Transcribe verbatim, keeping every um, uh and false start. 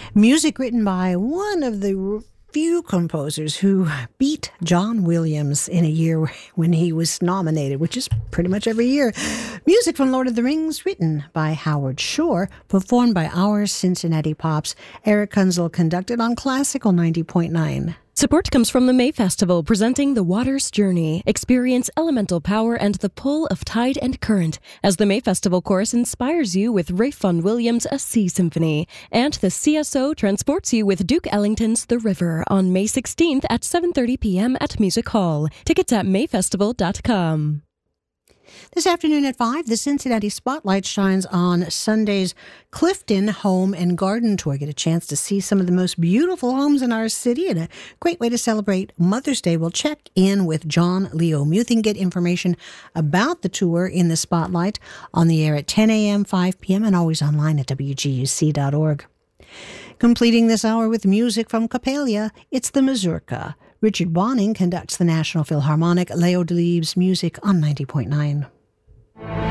Music written by one of the few composers who beat John Williams in a year when he was nominated, which is pretty much every year. Music from Lord of the Rings, written by Howard Shore, performed by our Cincinnati Pops. Eric Kunzel conducted on Classical ninety point nine. Support comes from the May Festival, presenting The Water's Journey. Experience elemental power and the pull of tide and current as the May Festival Chorus inspires you with Ralph Vaughan Williams' A Sea Symphony. And the C S O transports you with Duke Ellington's The River on May sixteenth at seven thirty p.m. at Music Hall. Tickets at may festival dot com. This afternoon at five, the Cincinnati Spotlight shines on Sunday's Clifton Home and Garden Tour. Get a chance to see some of the most beautiful homes in our city and a great way to celebrate Mother's Day. We'll check in with John Leo Muth and get information about the tour in the Spotlight on the air at ten a.m., five p.m., and always online at w g u c dot org. Completing this hour with music from Coppelia, it's the Mazurka. Richard Bonning conducts the National Philharmonic. Leo Delibes music on ninety point nine.